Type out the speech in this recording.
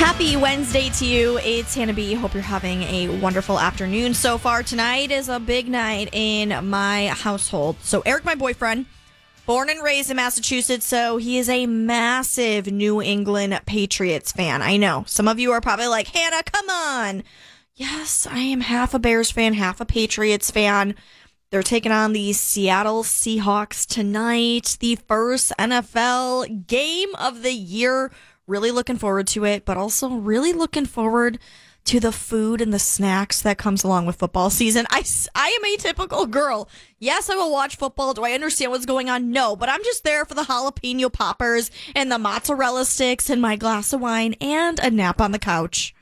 Happy Wednesday to you. It's Hannah B. Hope you're having a wonderful afternoon so far. Tonight is a big night in my household. So Eric, my boyfriend, born and raised in Massachusetts, so he is a massive New England Patriots fan. I know. Some of you are probably like, Hannah, come on. Yes, I am half a Bears fan, half a Patriots fan. They're taking on the Seattle Seahawks tonight, the first NFL game of the year. Really looking forward to it, but also really looking forward to the food and the snacks that comes along with football season. I am a typical girl. Yes, I will watch football. Do I understand what's going on? No, but I'm just there for the jalapeno poppers and the mozzarella sticks and my glass of wine and a nap on the couch.